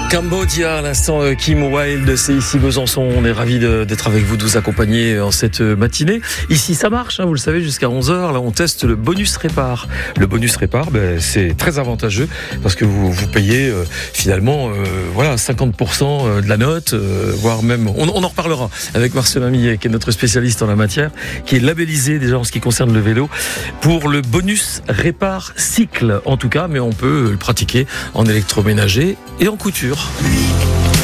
Cambodia, à l'instant, Kim Wilde, c'est ici Besançon. On est ravis d'être avec vous, de vous accompagner en cette matinée. Ici, ça marche, vous le savez, jusqu'à 11h. Là, on teste le bonus répar. Le bonus répar, c'est très avantageux parce que vous payez finalement 50% de la note, voire même... On en reparlera avec Marcelin Millet, qui est notre spécialiste en la matière, qui est labellisé déjà en ce qui concerne le vélo pour le bonus répar cycle, en tout cas, mais on peut le pratiquer en électroménager et en couture.